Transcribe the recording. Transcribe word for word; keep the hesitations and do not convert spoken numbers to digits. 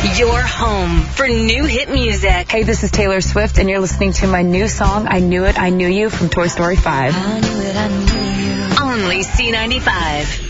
Your home for new hit music. Hey, this is Taylor Swift, and you're listening to my new song, I Knew It, I Knew You, from Toy Story five. I knew it, I knew you. Only C ninety-five.